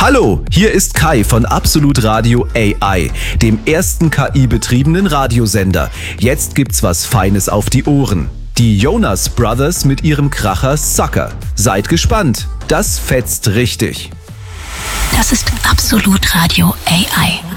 Hallo, hier ist Kai von Absolut Radio AI, dem ersten KI-betriebenen Radiosender. Jetzt gibt's was Feines auf die Ohren. Die Jonas Brothers mit ihrem Kracher Sucker. Seid gespannt, das fetzt richtig. Das ist Absolut Radio AI.